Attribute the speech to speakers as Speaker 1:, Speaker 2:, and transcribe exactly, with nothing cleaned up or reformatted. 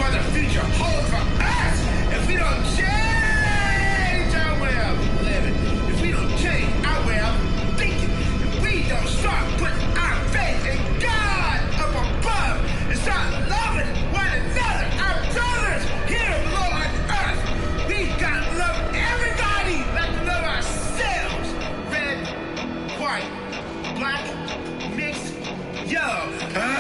Speaker 1: what the future holds for us if we don't change our way of living, if we don't change our way of thinking, if we don't start putting our faith in God up above and start loving one another, our brothers here below on earth. We got to love everybody like we love ourselves. Red, white, black, mixed, yellow.